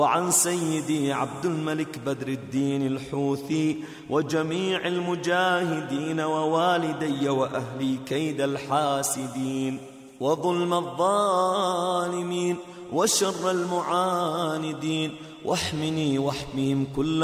وعن سيدي عبد الملك بدر الدين الحوثي وجميع المجاهدين ووالدي وأهلي كيد الحاسدين وظلم الظالمين وشر المعاندين، واحمني واحميهم كل